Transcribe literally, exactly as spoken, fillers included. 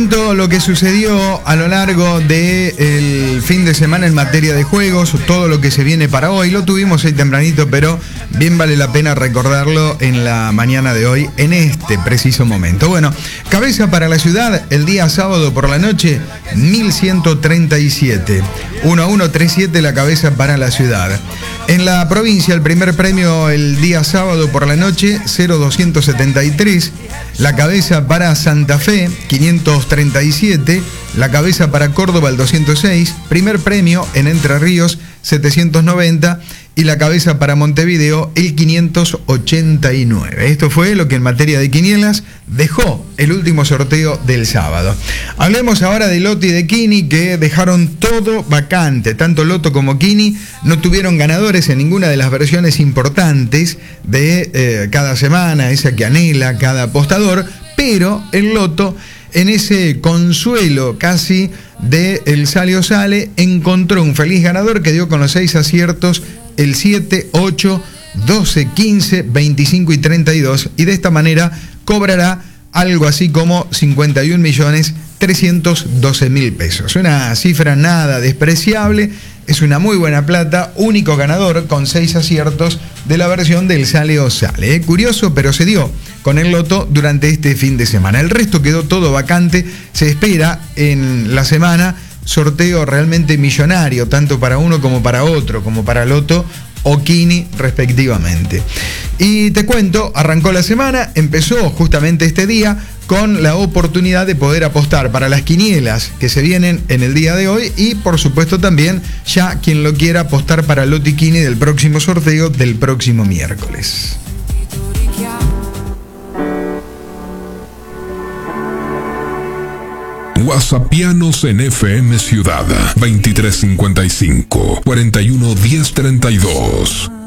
Todo lo que sucedió a lo largo del fin de semana en materia de juegos, todo lo que se viene para hoy, lo tuvimos ahí tempranito, pero bien vale la pena recordarlo en la mañana de hoy, en este preciso momento. Bueno, cabeza para la ciudad, el día sábado por la noche, mil ciento treinta y siete. mil ciento treinta y siete la cabeza para la ciudad. En la provincia, el primer premio el día sábado por la noche, cero doscientos setenta y tres. La cabeza para Santa Fe, quinientos treinta y siete. La cabeza para Córdoba, el doscientos seis. Primer premio en Entre Ríos, setecientos noventa. Y la cabeza para Montevideo, el quinientos ochenta y nueve. Esto fue lo que en materia de quinielas dejó el último sorteo del sábado. Hablemos ahora de Loto y de Kini, que dejaron todo vacante. Tanto Loto como Kini no tuvieron ganadores en ninguna de las versiones importantes de eh, cada semana, esa que anhela cada apostador, pero el Loto, en ese consuelo casi de el sale o sale, encontró un feliz ganador que dio con los seis aciertos el siete, ocho, doce, quince, veinticinco y treinta y dos, y de esta manera cobrará algo así como cincuenta y un millones trescientos doce mil pesos. Una cifra nada despreciable, es una muy buena plata, único ganador con seis aciertos de la versión del sale o sale. ¿Eh? Curioso, pero se dio con el Loto durante este fin de semana. El resto quedó todo vacante, se espera en la semana sorteo realmente millonario, tanto para uno como para otro, como para Loto o Kini respectivamente. Y te cuento, arrancó la semana, empezó justamente este día con la oportunidad de poder apostar para las quinielas que se vienen en el día de hoy y por supuesto también ya quien lo quiera apostar para Loto y Kini del próximo sorteo del próximo miércoles. WhatsAppianos en F M Ciudad veintitrés cincuenta y cinco, cuarenta y uno, diez treinta y dos.